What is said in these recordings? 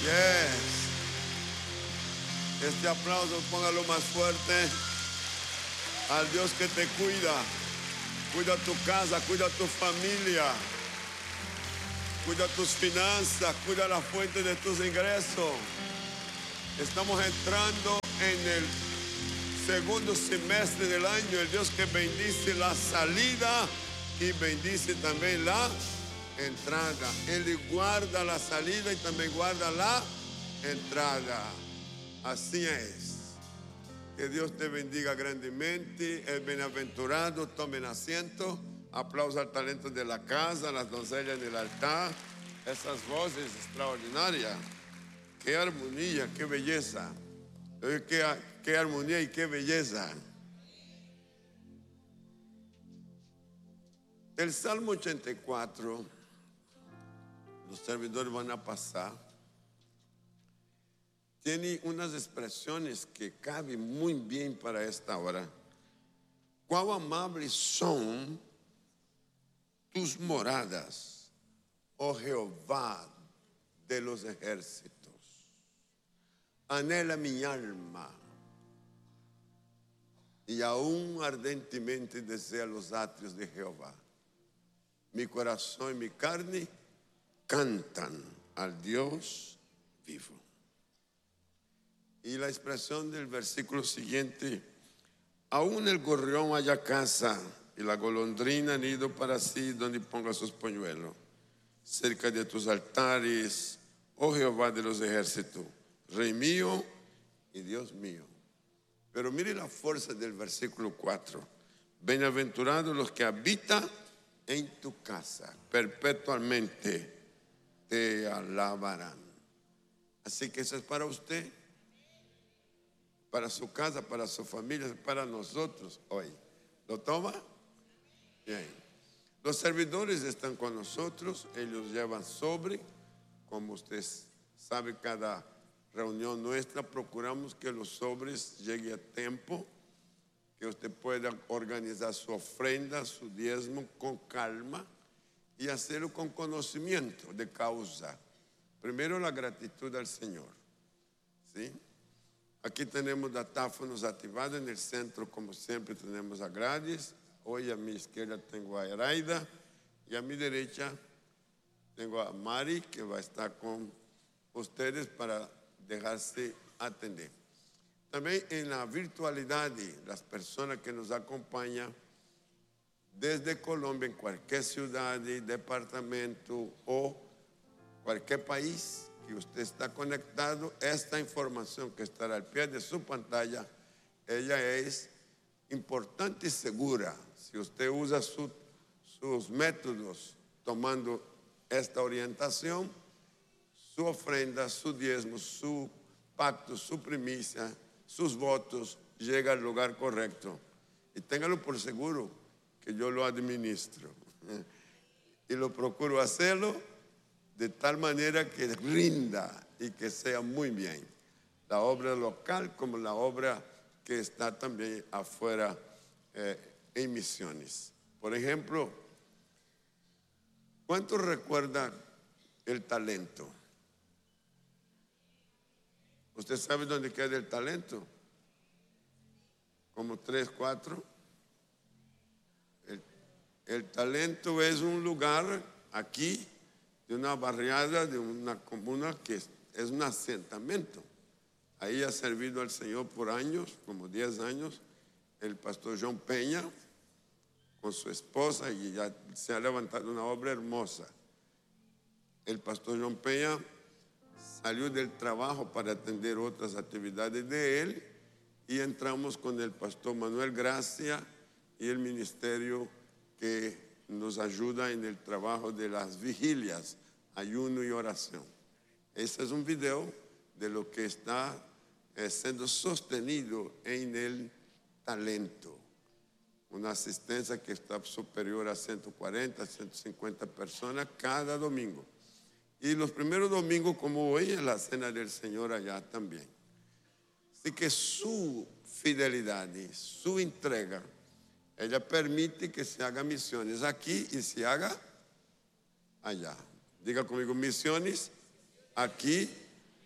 Yes. Este aplauso póngalo más fuerte al Dios que te cuida. Cuida tu casa, cuida tu familia, cuida tus finanzas, cuida la fuente de tus ingresos. Estamos entrando en el segundo semestre del año. El Dios que bendice la salida y bendice también la entrada. Él guarda la salida y también guarda la entrada. Así es. Que Dios te bendiga grandemente. El bienaventurado, tomen asiento. Aplauso al talento de la casa, las doncellas en el altar. Esas voces extraordinarias. Qué armonía, qué belleza. Qué armonía y qué belleza. El Salmo 84, los servidores van a pasar. Tiene unas expresiones que caben muy bien para esta hora. Cuán amables son tus moradas, oh Jehová de los ejércitos. Anhela mi alma y aún ardentemente desea los atrios de Jehová. Mi corazón y mi carne cantan al Dios vivo. Y la expresión del versículo siguiente: aún el gorrión haya casa y la golondrina nido para sí donde ponga sus polluelos. Cerca de tus altares, oh Jehová de los ejércitos, Rey mío y Dios mío. Pero mire la fuerza del versículo 4. Bienaventurados los que habitan en tu casa, perpetuamente te alabarán. Así que eso es para usted, para su casa, para su familia, para nosotros hoy. ¿Lo toma? Bien. Los servidores están con nosotros, ellos llevan sobre. Como usted sabe, cada reunión nuestra procuramos que los sobres lleguen a tiempo, que usted pueda organizar su ofrenda, su diezmo con calma y hacerlo con conocimiento de causa. Primero la gratitud al Señor, ¿sí? Aquí tenemos datáfonos activados en el centro, como siempre tenemos a Gladys. Hoy a mi izquierda tengo a Eraida y a mi derecha tengo a Mari, que va a estar con ustedes para dejarse atender. También en la virtualidad, las personas que nos acompañan desde Colombia, en cualquier ciudad, departamento o cualquier país que usted está conectado, esta información que estará al pie de su pantalla, ella es importante y segura. Si usted usa sus métodos tomando esta orientación, su ofrenda, su diezmo, su pacto, su primicia, sus votos, llega al lugar correcto. Y téngalo por seguro que yo lo administro. Y lo procuro hacerlo de tal manera que rinda y que sea muy bien. La obra local como la obra que está también afuera en misiones. Por ejemplo, ¿cuántos recuerdan el talento? ¿Usted sabe dónde queda el talento? Como 3, 4. El talento es un lugar aquí de una barriada, de una comuna que es un asentamiento. Ahí ha servido al Señor por años, como 10 años, el pastor John Peña con su esposa, y ya se ha levantado una obra hermosa. El pastor John Peña salió del trabajo para atender otras actividades de él y entramos con el pastor Manuel Gracia y el ministerio que nos ayuda en el trabajo de las vigilias, ayuno y oración. Este es un video de lo que está siendo sostenido en el talento. Una asistencia que está superior a 140, 150 personas cada domingo. Y los primeros domingos, como hoy, es la cena del Señor allá también. Así que su fidelidad y su entrega, ella permite que se hagan misiones aquí y se haga allá. Diga conmigo, misiones aquí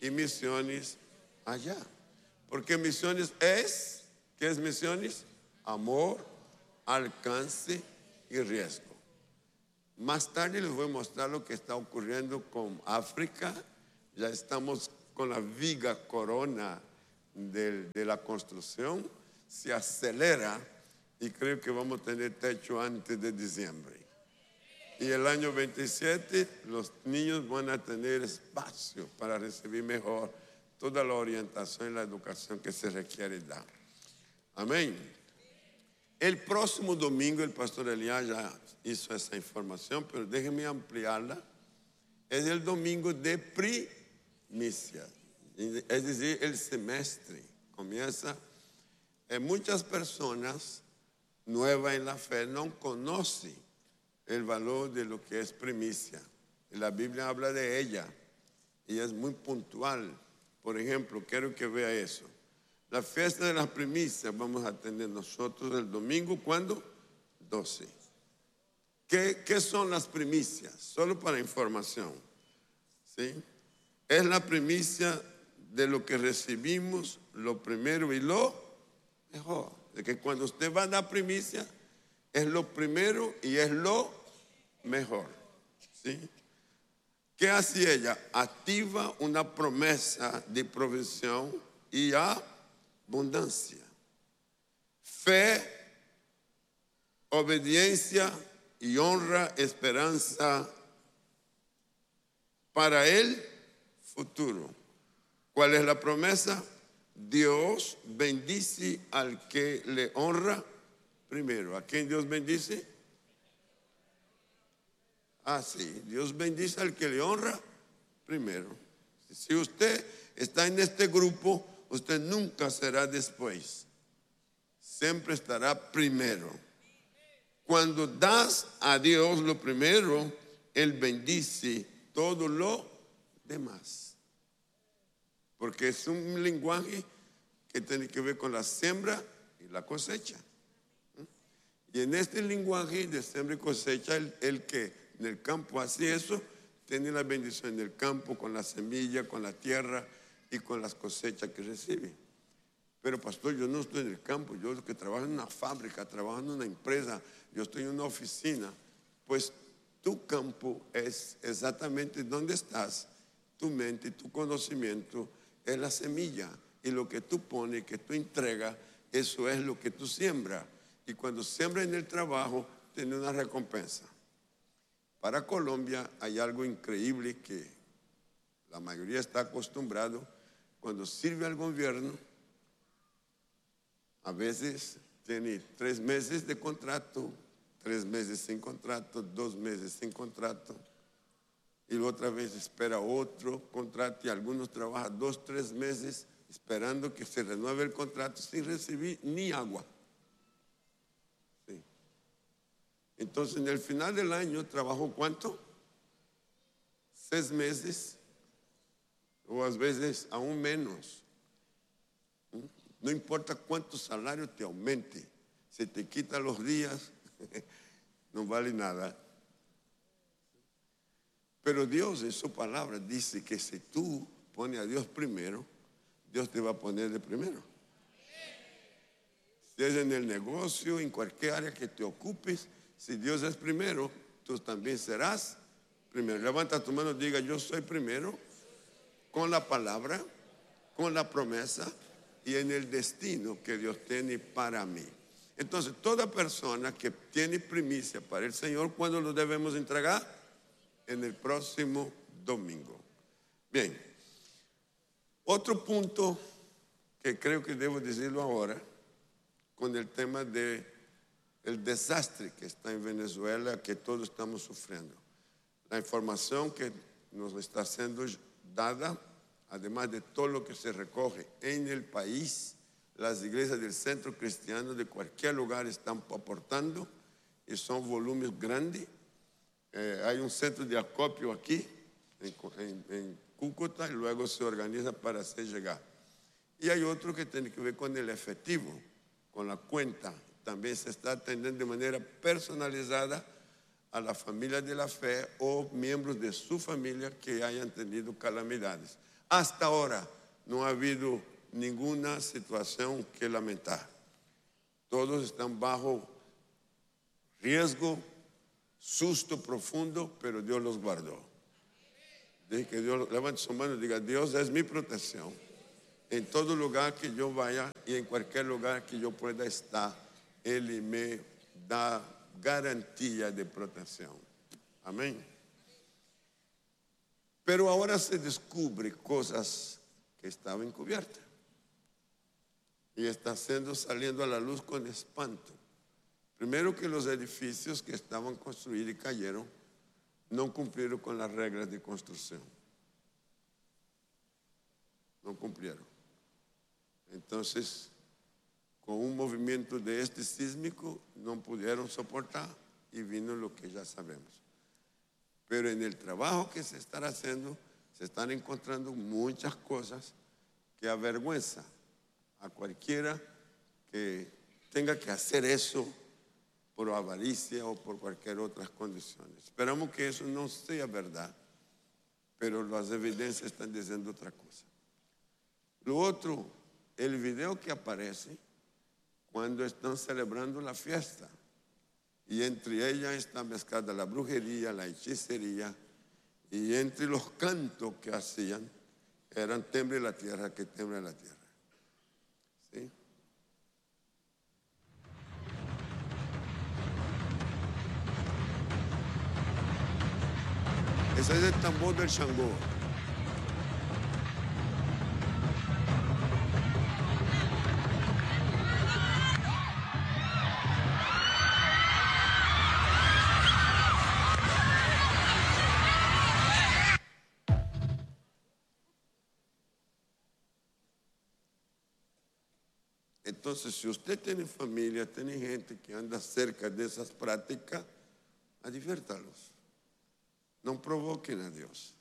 y misiones allá. Porque misiones es, ¿qué es misiones? Amor, alcance y riesgo. Más tarde les voy a mostrar lo que está ocurriendo con África. Ya estamos con la viga corona de la construcción. Se acelera y creo que vamos a tener techo antes de diciembre. Y el año 27 los niños van a tener espacio para recibir mejor toda la orientación y la educación que se requiere dar. Amén. El próximo domingo el pastor Elías ya hizo esa información, pero déjenme ampliarla. Es el domingo de primicia, es decir, el semestre comienza. Muchas personas nuevas en la fe no conocen el valor de lo que es primicia. La Biblia habla de ella y es muy puntual. Por ejemplo, quiero que vea eso. La fiesta de las primicias vamos a tener nosotros el domingo, ¿cuándo? 12. ¿Qué son las primicias? Solo para información, ¿sí? Es la primicia de lo que recibimos, lo primero y lo mejor. De que cuando usted va a dar primicia, es lo primero y es lo mejor, ¿sí? ¿Qué hace ella? Activa una promesa de provisión y abundancia. Fe, obediencia y honra, esperanza para el futuro. ¿Cuál es la promesa? Dios bendice al que le honra primero. ¿A quién Dios bendice? Sí, Dios bendice al que le honra primero. Si usted está en este grupo, usted nunca será después. Siempre estará primero. Cuando das a Dios lo primero, Él bendice todo lo demás. Porque es un lenguaje que tiene que ver con la siembra y la cosecha. Y en este lenguaje de siembra y cosecha, el que en el campo hace eso, tiene la bendición del campo con la semilla, con la tierra y con las cosechas que recibe. Pero pastor, yo no estoy en el campo, yo que trabajo en una fábrica, trabajo en una empresa, yo estoy en una oficina. Pues tu campo es exactamente donde estás, tu mente, tu conocimiento es la semilla. Y lo que tú pones, que tú entregas, eso es lo que tú siembras. Y cuando siembras en el trabajo, tiene una recompensa. Para Colombia hay algo increíble que la mayoría está acostumbrado. Cuando sirve al gobierno, a veces tiene 3 meses de contrato, 3 meses sin contrato, 2 meses sin contrato. Y la otra vez espera otro contrato y algunos trabajan 2, 3 meses esperando que se renueve el contrato sin recibir ni agua. Sí. Entonces, en el final del año, ¿trabajó cuánto? 6 meses, o a veces aún menos. No importa cuánto salario te aumente, se te quitan los días, no vale nada. Pero Dios en su palabra dice que si tú pones a Dios primero, Dios te va a poner de primero. Si es en el negocio, en cualquier área que te ocupes, si Dios es primero, tú también serás primero. Levanta tu mano y diga: yo soy primero con la palabra, con la promesa y en el destino que Dios tiene para mí. Entonces, toda persona que tiene primicia para el Señor, ¿cuándo lo debemos entregar? En el próximo domingo. Bien, otro punto que creo que debo decirlo ahora, con el tema del desastre que está en Venezuela, que todos estamos sufriendo. La información que nos está siendo dada, además de todo lo que se recoge en el país, las iglesias del centro cristiano de cualquier lugar están aportando y son volúmenes grandes. Hay un centro de acopio aquí en Cúcuta y luego se organiza para hacer llegar. Y hay otro que tiene que ver con el efectivo, con la cuenta. También se está atendiendo de manera personalizada a la familia de la fe o miembros de su familia que hayan tenido calamidades. hasta ahora no ha habido ninguna situación que lamentar. Todos están bajo riesgo, susto profundo, pero Dios los guardó. Deje que Dios levante su mano y diga: Dios es mi protección. En todo lugar que yo vaya y en cualquier lugar que yo pueda estar, Él me da garantía de protección. Amén. Pero ahora se descubre cosas que estaban encubiertas y está saliendo a la luz con espanto. Primero, que los edificios que estaban construidos y cayeron no cumplieron con las reglas de construcción. No cumplieron. Entonces, con un movimiento de este sísmico, no pudieron soportar y vino lo que ya sabemos. Pero en el trabajo que se está haciendo, se están encontrando muchas cosas que avergüenza a cualquiera que tenga que hacer eso por avaricia o por cualquier otra condición. Esperamos que eso no sea verdad, pero las evidencias están diciendo otra cosa. Lo otro, el video que aparece cuando están celebrando la fiesta, y entre ellas está mezclada la brujería, la hechicería, y entre los cantos que hacían eran temble la tierra, que temble la tierra. ¿Sí? Ese es el tambor del Shango. Entonces, si usted tiene familia, tiene gente que anda cerca de esas prácticas, adviértalos. No provoquen a Dios.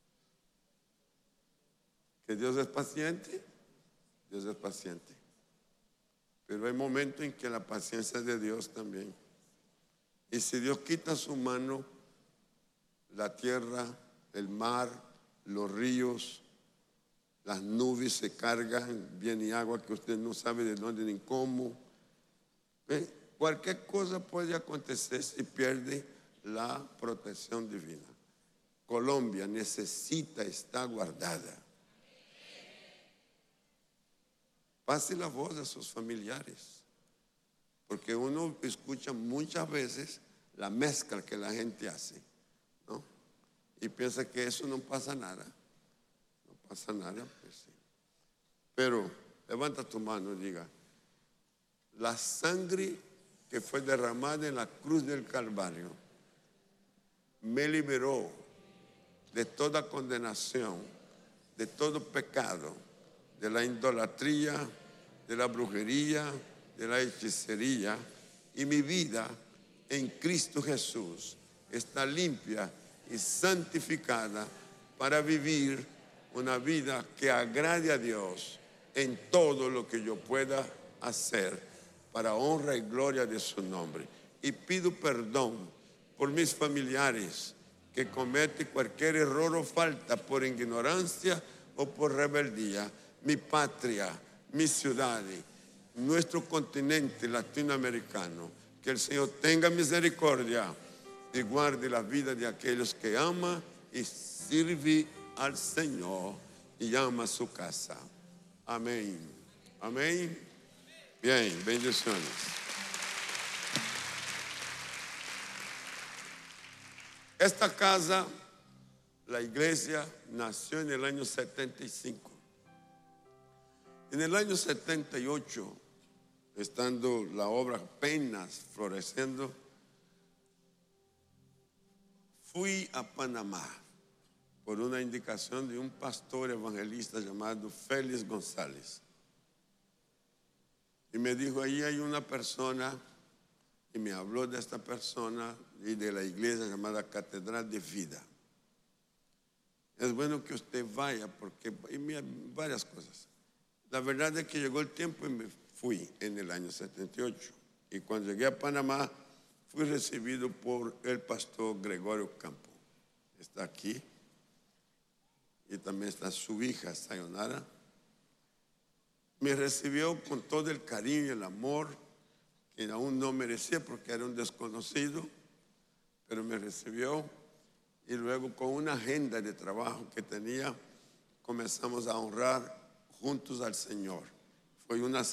Que Dios es paciente, Dios es paciente. Pero hay momentos en que la paciencia es de Dios también. Y si Dios quita su mano, la tierra, el mar, los ríos, las nubes se cargan, viene agua que usted no sabe de dónde ni cómo. Cualquier cosa puede acontecer si pierde la protección divina. Colombia necesita estar guardada. Pase la voz a sus familiares, porque uno escucha muchas veces la mezcla que la gente hace, ¿no? Y piensa que eso no pasa nada. No pasa nada, pues sí. Pero levanta tu mano y diga: la sangre que fue derramada en la cruz del Calvario me liberó de toda condenación, de todo pecado, de la idolatría, de la brujería, de la hechicería, y mi vida en Cristo Jesús está limpia y santificada para vivir una vida que agrade a Dios en todo lo que yo pueda hacer para honra y gloria de su nombre. Y pido perdón por mis familiares que cometen cualquier error o falta por ignorancia o por rebeldía. Mi patria, mi ciudad, nuestro continente latinoamericano, que el Señor tenga misericordia y guarde la vida de aquellos que ama y sirve al Señor y ama su casa. Amén. Amén. Bien, bendiciones. Esta casa, la iglesia, nació en el año 75. En el año 78, estando la obra apenas floreciendo, fui a Panamá por una indicación de un pastor evangelista llamado Félix González. Y me dijo: ahí hay una persona, y me habló de esta persona y de la iglesia llamada Catedral de Vida. Es bueno que usted vaya, porque hay varias cosas. La verdad es que llegó el tiempo y me fui en el año 78. Y cuando llegué a Panamá, fui recibido por el pastor Gregorio Campo. Está aquí. y también está su hija, Sayonara. Me recibió con todo el cariño y el amor que aún no merecía porque era un desconocido, pero me recibió y luego con una agenda de trabajo que tenía comenzamos a honrar juntos al Señor. Fue una